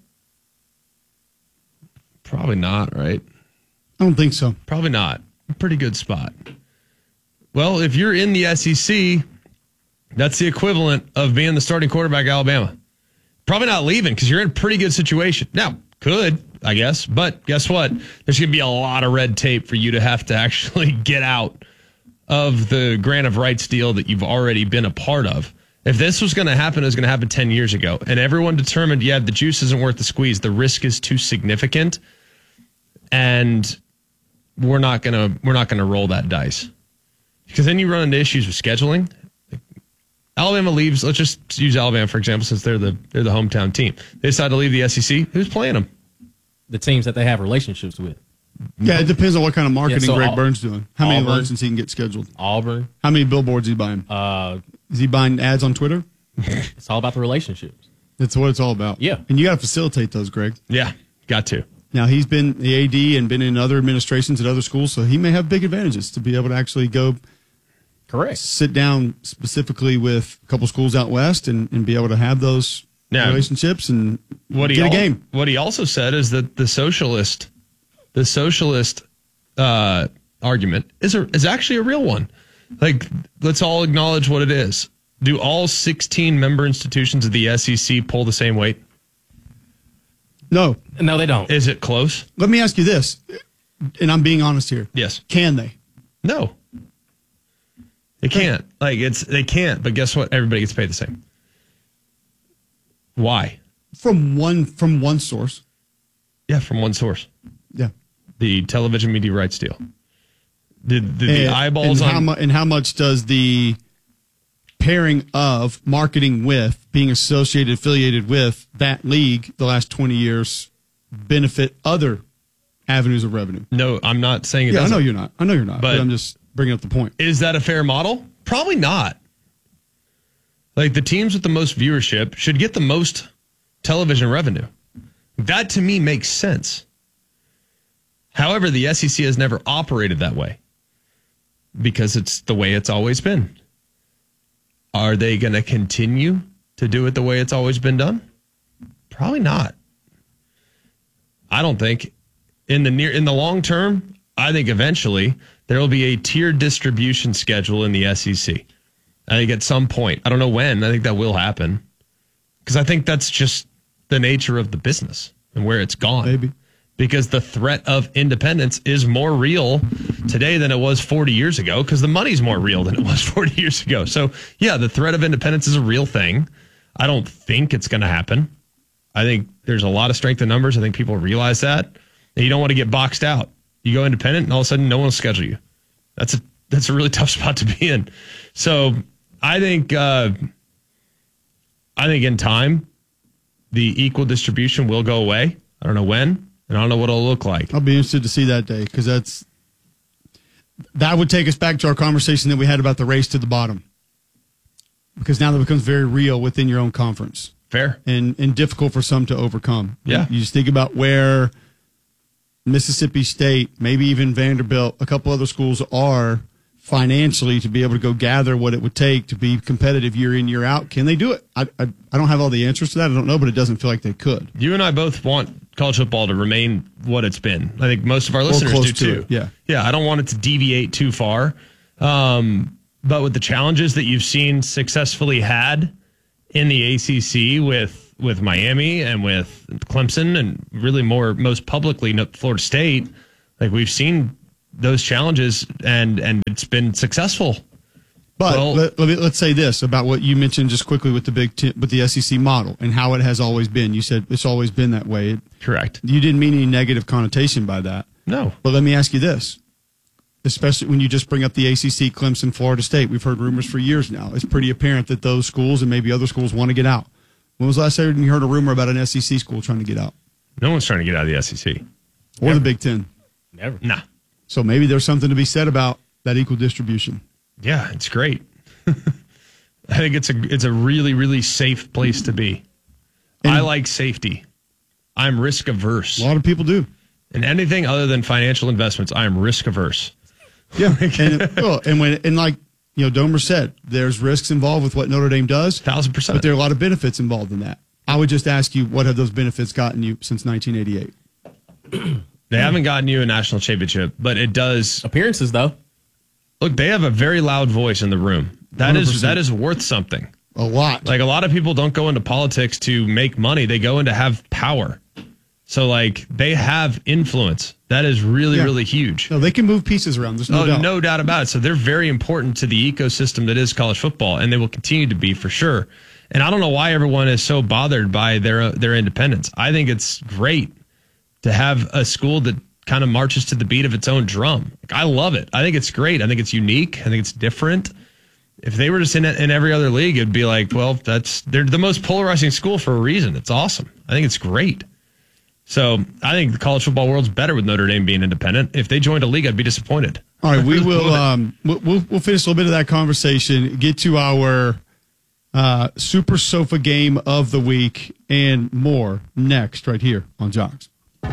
Probably not, right? I don't think so. Probably not. Pretty good spot. Well, if you're in the SEC, that's the equivalent of being the starting quarterback of Alabama. Probably not leaving because you're in a pretty good situation. Now, could, I guess, but guess what? There's going to be a lot of red tape for you to have to actually get out of the grant of rights deal that you've already been a part of. If this was going to happen, it was going to happen 10 years ago. And everyone determined, yeah, the juice isn't worth the squeeze. The risk is too significant. And we're not going to roll that dice. Because then you run into issues with scheduling. Alabama leaves. Let's just use Alabama, for example, since they're the hometown team. They decide to leave the SEC. Who's playing them? The teams that they have relationships with. Yeah, it depends on what kind of marketing Greg Byrne's doing. How many luncheons he can get scheduled? Auburn. How many billboards is he buying? Is he buying ads on Twitter? It's all about the relationships. That's what it's all about. Yeah. And you got to facilitate those, Greg. Yeah, got to. Now, he's been the AD and been in other administrations at other schools, so he may have big advantages to be able to actually go sit down specifically with a couple schools out west and be able to have those relationships and get a game. What he also said is that the socialist argument is actually a real one. Like, let's all acknowledge what it is. Do all 16 member institutions of the SEC pull the same weight? No, they don't. Is it close? Let me ask you this, and I'm being honest here. Yes. Can they? No. They can't. They can't, but guess what? Everybody gets paid the same. Why? From one source. Yeah, from one source. Yeah. The television media rights deal. The eyeballs on... And how much does the pairing of marketing with, being affiliated with that league the last 20 years benefit other avenues of revenue? No, I'm not saying it doesn't. I know you're not. But I'm just bringing up the point. Is that a fair model? Probably not. Like, the teams with the most viewership should get the most television revenue. That, to me, makes sense. However, the SEC has never operated that way because it's the way it's always been. Are they going to continue to do it the way it's always been done? Probably not. I don't think. In the long term, I think eventually there will be a tiered distribution schedule in the SEC. I think at some point, I don't know when, I think that will happen. Because I think that's just the nature of the business and where it's gone. Maybe. Because the threat of independence is more real today than it was 40 years ago, because the money's more real than it was 40 years ago. So, yeah, the threat of independence is a real thing. I don't think it's going to happen. I think there's a lot of strength in numbers. I think people realize that. And you don't want to get boxed out. You go independent, and all of a sudden, no one will schedule you. That's a really tough spot to be in. So, I think in time, the equal distribution will go away. I don't know when. And I don't know what it'll look like. I'll be interested to see that day, because that would take us back to our conversation that we had about the race to the bottom. Because now that becomes very real within your own conference. Fair. And difficult for some to overcome. Yeah. You just think about where Mississippi State, maybe even Vanderbilt, a couple other schools are financially to be able to go gather what it would take to be competitive year in, year out. Can they do it? I don't have all the answers to that. I don't know, but it doesn't feel like they could. You and I both want college football to remain what it's been. I think most of our listeners do too. Yeah. Yeah, I don't want it to deviate too far. But with the challenges that you've seen successfully had in the ACC with Miami and with Clemson and really most publicly Florida State, like we've seen those challenges and it's been successful. But let's say this about what you mentioned just quickly with with the SEC model and how it has always been. You said it's always been that way. Correct. You didn't mean any negative connotation by that. No. But let me ask you this, especially when you just bring up the ACC, Clemson, Florida State. We've heard rumors for years now. It's pretty apparent that those schools and maybe other schools want to get out. When was the last time you heard a rumor about an SEC school trying to get out? No one's trying to get out of the SEC. Or Never. the Big Ten. Never. Nah. So maybe there's something to be said about that equal distribution. Yeah, it's great. I think it's a really, really safe place to be. And I like safety. I'm risk averse. A lot of people do. And anything other than financial investments, I am risk averse. Yeah. and like Domer said, there's risks involved with what Notre Dame does. 1,000%. But there are a lot of benefits involved in that. I would just ask you, what have those benefits gotten you since 1988? They haven't gotten you a national championship, but it does. Appearances, though. Look, they have a very loud voice in the room. That 100%. that is worth something. A lot. Like a lot of people don't go into politics to make money. They go in to have power. So like they have influence. That is really, really huge. No, they can move pieces around. There's no doubt. No doubt about it. So they're very important to the ecosystem that is college football, and they will continue to be for sure. And I don't know why everyone is so bothered by their independence. I think it's great to have a school that kind of marches to the beat of its own drum. Like, I love it. I think it's great. I think it's unique. I think it's different. If they were just in every other league, it'd be like, well, they're the most polarizing school for a reason. It's awesome. I think it's great. So I think the college football world's better with Notre Dame being independent. If they joined a league, I'd be disappointed. All right, we will we'll finish a little bit of that conversation, get to our Super Sofa Game of the Week and more next right here on Jocks.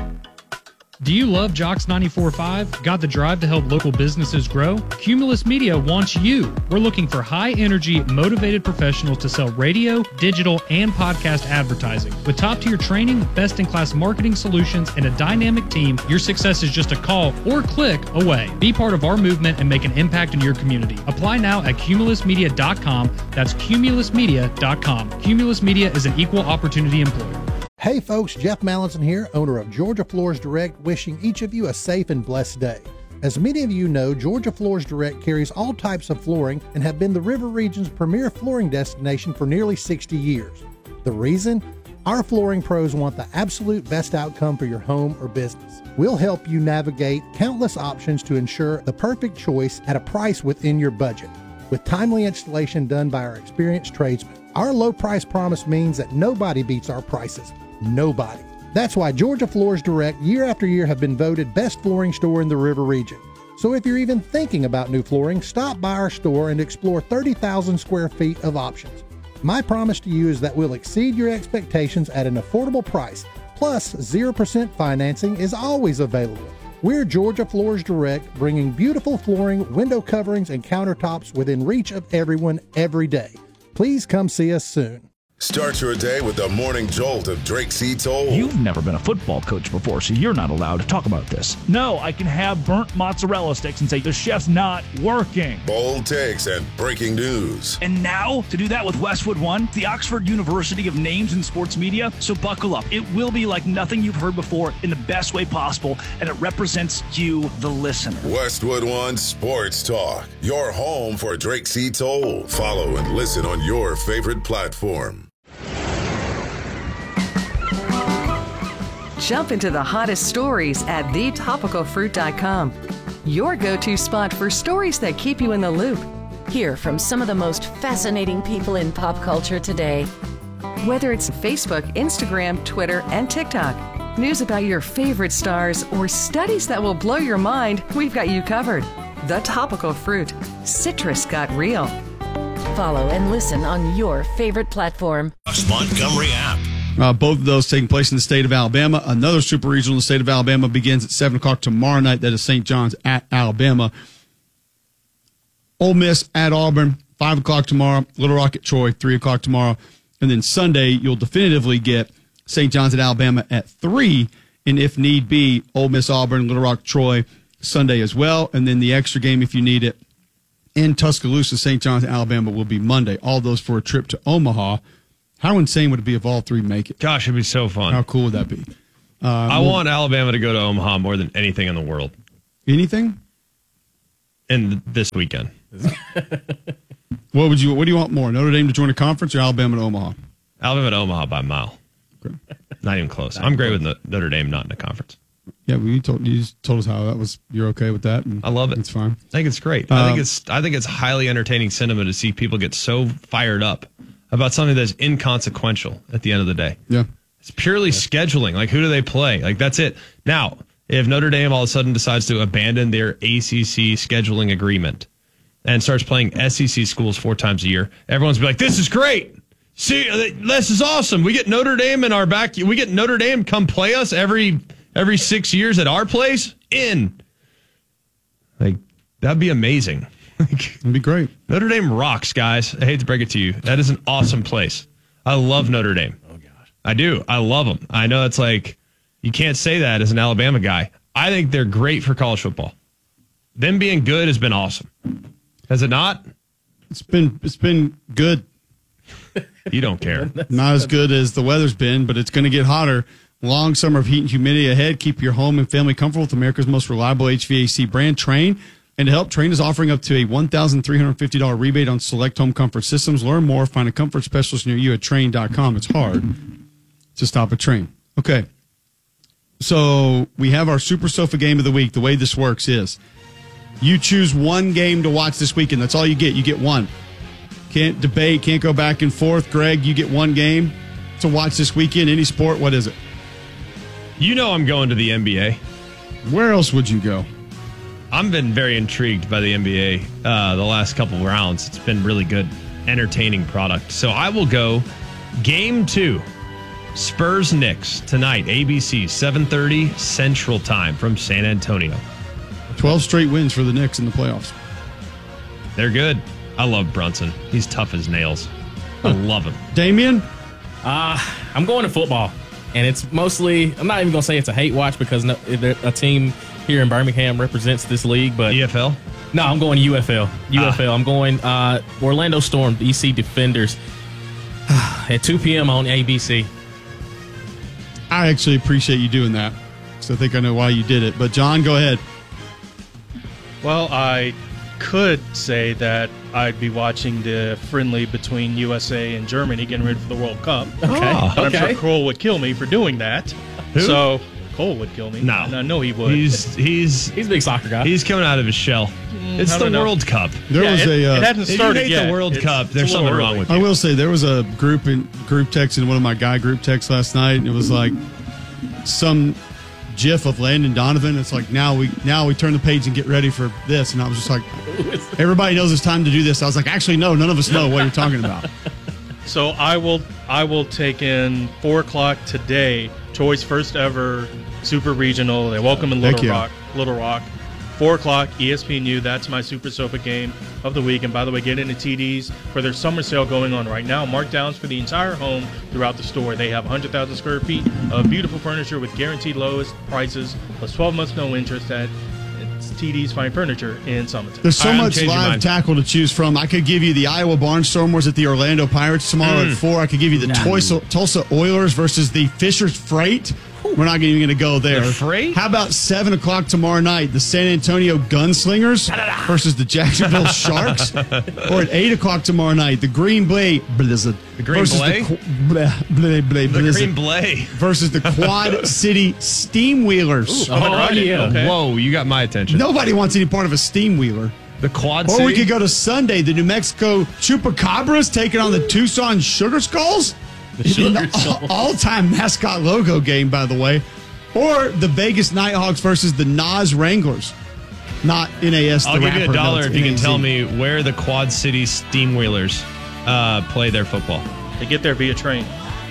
Do you love Jocks 94.5? Got the drive to help local businesses grow? Cumulus Media wants you. We're looking for high-energy, motivated professionals to sell radio, digital, and podcast advertising. With top-tier training, best-in-class marketing solutions, and a dynamic team, your success is just a call or click away. Be part of our movement and make an impact in your community. Apply now at cumulusmedia.com. That's cumulusmedia.com. Cumulus Media is an equal opportunity employer. Hey folks, Jeff Mallinson here, owner of Georgia Floors Direct, wishing each of you a safe and blessed day. As many of you know, Georgia Floors Direct carries all types of flooring and have been the River Region's premier flooring destination for nearly 60 years. The reason? Our flooring pros want the absolute best outcome for your home or business. We'll help you navigate countless options to ensure the perfect choice at a price within your budget. With timely installation done by our experienced tradesmen. Our low price promise means that nobody beats our prices. Nobody. That's why Georgia Floors Direct year after year have been voted best flooring store in the River Region. So if you're even thinking about new flooring, stop by our store and explore 30,000 square feet of options. My promise to you is that we'll exceed your expectations at an affordable price, plus 0% financing is always available. We're Georgia Floors Direct, bringing beautiful flooring, window coverings, and countertops within reach of everyone every day. Please come see us soon. Start your day with the morning jolt of Drake C. Toll. You've never been a football coach before, so you're not allowed to talk about this. No, I can have burnt mozzarella sticks and say the chef's not working. Bold takes and breaking news. And now, to do that with Westwood One, the Oxford University of Names in Sports Media. So buckle up. It will be like nothing you've heard before in the best way possible, and it represents you, the listener. Westwood One Sports Talk, your home for Drake C. Toll. Follow and listen on your favorite platform. Jump into the hottest stories at thetopicalfruit.com. Your go-to spot for stories that keep you in the loop. Hear from some of the most fascinating people in pop culture today. Whether it's Facebook, Instagram, Twitter, and TikTok, news about your favorite stars, or studies that will blow your mind, we've got you covered. The Topical Fruit. Citrus got real. Follow and listen on your favorite platform. Montgomery app. Both of those taking place in the state of Alabama. Another super regional in the state of Alabama begins at 7 o'clock tomorrow night. That is St. John's at Alabama. Ole Miss at Auburn, 5 o'clock tomorrow. Little Rock at Troy, 3 o'clock tomorrow. And then Sunday, you'll definitively get St. John's at Alabama at 3. And if need be, Ole Miss, Auburn, Little Rock, Troy, Sunday as well. And then the extra game, if you need it, in Tuscaloosa, St. John's, Alabama will be Monday. All those for a trip to Omaha. How insane would it be if all three make it? Gosh, it'd be so fun. How cool would that be? I want Alabama to go to Omaha more than anything in the world. Anything? And this weekend. What do you want more? Notre Dame to join a conference or Alabama to Omaha? Alabama to Omaha by a mile. Okay. Not even close. I'm great with Notre Dame not in a conference. Yeah, you just told us how that was. You're okay with that? I love it. It's fine. I think it's great. I think it's highly entertaining cinema to see people get so fired up about something that's inconsequential at the end of the day. Yeah. It's purely scheduling. Like, who do they play? Like, that's it. Now, if Notre Dame all of a sudden decides to abandon their ACC scheduling agreement and starts playing SEC schools 4 times a year, everyone's be like, this is great. See, this is awesome. We get Notre Dame in our back. We get Notre Dame come play us every 6 years at our place. Like, that'd be amazing. It'd be great. Notre Dame rocks, guys. I hate to break it to you. That is an awesome place. I love Notre Dame. Oh, gosh. I do. I love them. I know it's like, you can't say that as an Alabama guy. I think they're great for college football. Them being good has been awesome. Has it not? It's been good. You don't care. Not as good as the weather's been, but it's going to get hotter. Long summer of heat and humidity ahead. Keep your home and family comfortable with America's most reliable HVAC brand, Trane. And to help, Trane is offering up to a $1,350 rebate on select home comfort systems. Learn more. Find a comfort specialist near you at Trane.com. It's hard to stop a Trane. Okay. So we have our Super Sofa game of the week. The way this works is you choose one game to watch this weekend. That's all you get. You get one. Can't debate. Can't go back and forth. Greg, you get one game to watch this weekend. Any sport. What is it? You know I'm going to the NBA. Where else would you go? I've been very intrigued by the NBA the last couple rounds. It's been really good, entertaining product. So I will go Game 2, Spurs-Knicks, tonight, ABC, 7:30 Central Time from San Antonio. 12 straight wins for the Knicks in the playoffs. They're good. I love Brunson. He's tough as nails. I love him. Damian? I'm going to football. And it's mostly, I'm not even going to say it's a hate watch because a team here in Birmingham represents this league. But EFL? No, I'm going UFL. I'm going Orlando Storm, EC Defenders at 2 p.m. on ABC. I actually appreciate you doing that. So I think I know why you did it. But John, go ahead. Well, I could say that I'd be watching the friendly between USA and Germany getting ready for the World Cup. Okay. But I'm sure Cole would kill me for doing that. Who? So Cole would kill me. No. And I know he would. He's a big soccer guy. He's coming out of his shell. It's the World Cup. There was it hasn't started if you hate yet. the World Cup, there's something wrong with you. I will say there was a group text in one of my guy group texts last night, and it was like some GIF of Landon Donovan. It's like now we turn the page and get ready for this, and I was just like, everybody knows it's time to do this. I was like, actually, no, none of us know what you're talking about. So I will take in 4 o'clock today. Troy's first ever Super Regional. They welcome in Little Rock. 4 o'clock, ESPNU. That's my Super Sofa game of the week. And by the way, get into TDs for their summer sale going on right now. Markdowns for the entire home throughout the store. They have 100,000 square feet of beautiful furniture with guaranteed lowest prices, plus 12 months no interest at TD's Fine Furniture in Summerton. There's so much live tackle to choose from. I could give you the Iowa Barnstormers at the Orlando Pirates tomorrow at 4. I could give you the Tulsa Oilers versus the Fishers Freight. We're not even going to go there. The Freight? How about 7 o'clock tomorrow night? The San Antonio Gunslingers versus the Jacksonville Sharks. Or at 8 o'clock tomorrow night, the Green Bay Blizzard. The Green versus Blay? The Green Blay. Versus the Quad City Steamwheelers. Yeah. Okay. Whoa, you got my attention. Nobody wants any part of a Steamwheeler. The Quad Or City? we could go to Sunday. The New Mexico Chupacabras taking on the Tucson Sugar Skulls. The all-time mascot logo game, by the way. Or the Vegas Nighthawks versus the Nas Wranglers. Not NAS, the I'll give rapper. you $1 if you can NAZ. tell me where the Quad City Steamwheelers play their football. They get there via train.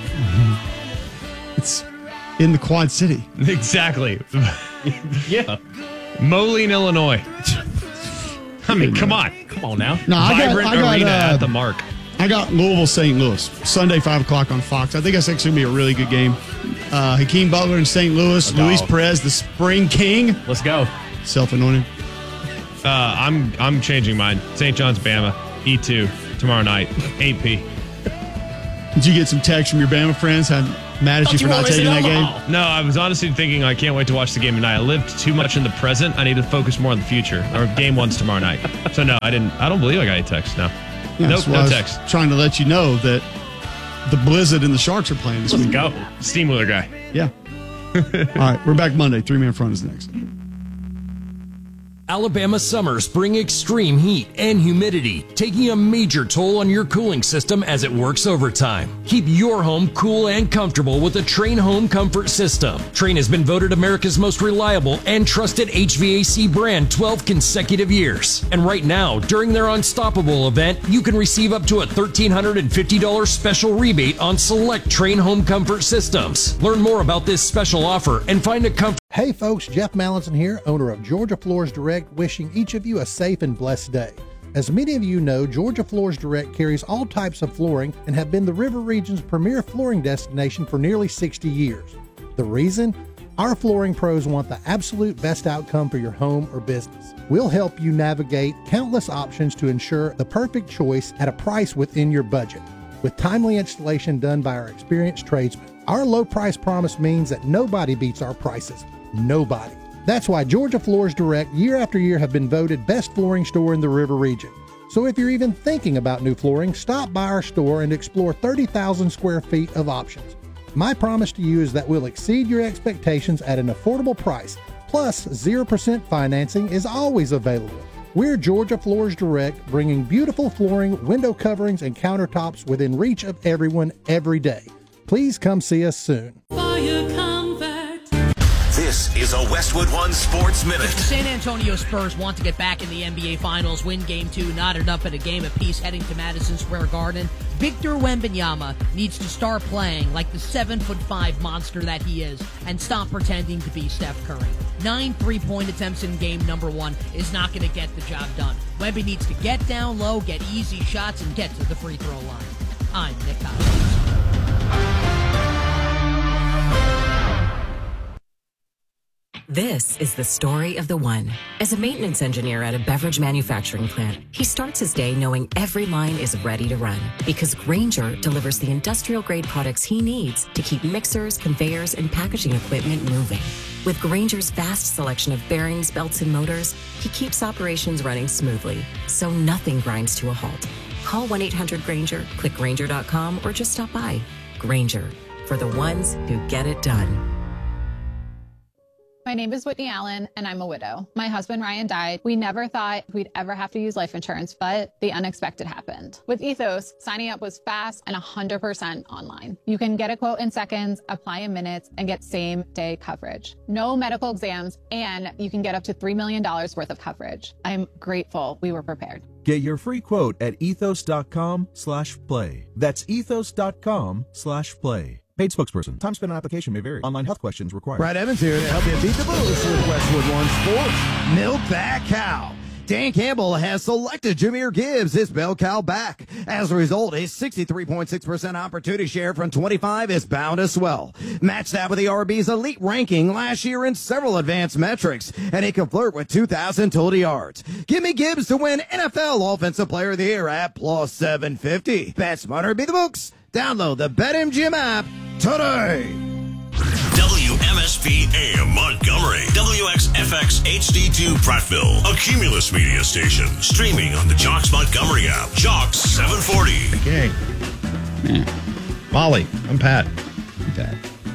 It's in the Quad City. Exactly. Yeah. Moline, Illinois. I mean, come on. Come on now. No, Vibrant arena at the Mark. I got Louisville, St. Louis, Sunday, 5 o'clock on Fox. I think that's actually going to be a really good game. Hakeem Butler in St. Louis, Luis Perez, the Spring King. Let's go. Self-anointed. I'm changing mine. St. John's, Bama, E2 tomorrow night, 8 p. Did you get some text from your Bama friends? How mad at you for not taking that game? No, I was honestly thinking I can't wait to watch the game tonight. I lived too much in the present. I need to focus more on the future. Our game one's tomorrow night. So no, I don't believe I got any text. No. Yeah, nope, no text. Trying to let you know that the Blizzard and the Sharks are playing this week. Go. Steamwheeler guy. Yeah. All right, we're back Monday. 3-Man Front is next. Alabama summers bring extreme heat and humidity, taking a major toll on your cooling system as it works overtime. Keep your home cool and comfortable with the Trane Home Comfort System. Trane has been voted America's most reliable and trusted HVAC brand 12 consecutive years. And right now, during their Unstoppable event, you can receive up to a $1,350 special rebate on select Trane Home Comfort systems. Learn more about this special offer and find a comfort. Hey folks, Jeff Mallinson here, owner of Georgia Floors Direct, wishing each of you a safe and blessed day. As many of you know, Georgia Floors Direct carries all types of flooring and have been the River Region's premier flooring destination for nearly 60 years. The reason? Our flooring pros want the absolute best outcome for your home or business. We'll help you navigate countless options to ensure the perfect choice at a price within your budget, with timely installation done by our experienced tradesmen. Our low price promise means that nobody beats our prices. Nobody. That's why Georgia Floors Direct year after year have been voted best flooring store in the River Region. So if you're even thinking about new flooring, stop by our store and explore 30,000 square feet of options. My promise to you is that we'll exceed your expectations at an affordable price, plus 0% financing is always available. We're Georgia Floors Direct, bringing beautiful flooring, window coverings, and countertops within reach of everyone every day. Please come see us soon. This is a Westwood One Sports Minute. If the San Antonio Spurs want to get back in the NBA Finals, win Game 2, knotted up at a game apiece heading to Madison Square Garden, Victor Wembanyama needs to start playing like the 7'5" monster that he is and stop pretending to be Steph Curry. 9 3-point attempts in game number 1 is not going to get the job done. Wemby needs to get down low, get easy shots, and get to the free throw line. I'm Nick Collins. This is the story of the one. As a maintenance engineer at a beverage manufacturing plant, he starts his day knowing every line is ready to run because Grainger delivers the industrial-grade products he needs to keep mixers, conveyors, and packaging equipment moving. With Grainger's vast selection of bearings, belts, and motors, he keeps operations running smoothly, so nothing grinds to a halt. Call 1-800-GRAINGER, click Grainger.com, or just stop by. Grainger, for the ones who get it done. My name is Whitney Allen, and I'm a widow. My husband, Ryan, died. We never thought we'd ever have to use life insurance, but the unexpected happened. With Ethos, signing up was fast and 100% online. You can get a quote in seconds, apply in minutes, and get same-day coverage. No medical exams, and you can get up to $3 million worth of coverage. I'm grateful we were prepared. Get your free quote at ethos.com/play. That's ethos.com/play. Paid spokesperson. Time spent on application may vary. Online health questions required. Brad Evans here to help you beat the booze with Westwood One Sports. Milk that cow. Dan Campbell has selected Jahmyr Gibbs, his bell cow, back. As a result, his 63.6% opportunity share from 25 is bound to swell. Match that with the RB's elite ranking last year in several advanced metrics, and he can flirt with 2,000 total yards. Give me Gibbs to win NFL Offensive Player of the Year at plus 750. Bet smarter, beat the books. Download the BetMGM app today. WMSP AM Montgomery, WXFX HD2 Prattville, a Cumulus media station, streaming on the Jocks Montgomery app. Jocks 740. Okay. Yeah. Molly, I'm Pat. Pat.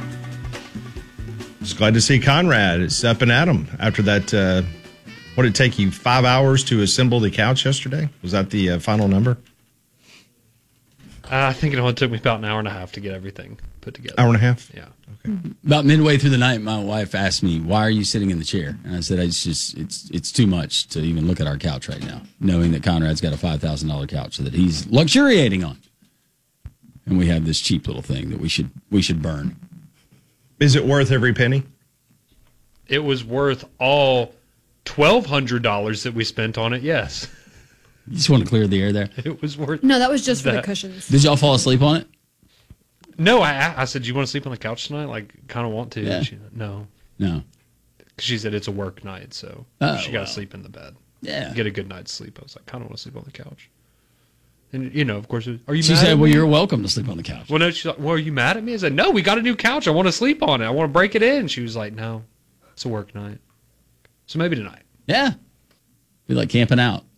Just glad to see Conrad stepping at him after that. What did it take you 5 hours to assemble the couch yesterday? Was that the final number? I think it only took me about an hour and a half to get everything put together. Hour and a half? Yeah. Okay. About midway through the night, my wife asked me, "Why are you sitting in the chair?" And I said, "It's too much to even look at our couch right now, knowing that Conrad's got a $5,000 couch that he's luxuriating on, and we have this cheap little thing that we should burn." Is it worth every penny? It was worth all $1,200 that we spent on it. Yes. You just want to clear the air there? It was worth. No, that was just for the cushions. Did y'all fall asleep on it? No, I said, "Do you want to sleep on the couch tonight?" Like, kind of want to. Yeah. No. No. Because she said it's a work night, so she got to sleep in the bed. get a good night's sleep. I was like, I kind of want to sleep on the couch. And, of course, are you She mad said, at well, me? you're welcome to sleep on the couch. Well, no, she's like, well, are you mad at me? I said, no, we got a new couch. I want to sleep on it. I want to break it in. She was like, no, it's a work night. So maybe tonight. Yeah. Be like camping out.